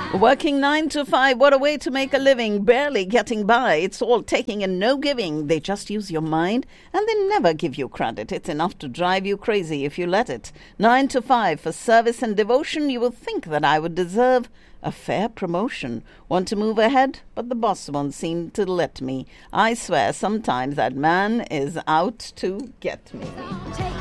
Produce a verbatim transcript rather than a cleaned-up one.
Working nine to five, what a way to make a living, barely getting by. It's all taking and no giving. They just use your mind and they never give you credit. It's enough to drive you crazy if you let it. Nine to five, for service and devotion, you will think that I would deserve a fair promotion. Want to move ahead, but the boss won't seem to let me. I swear sometimes that man is out to get me.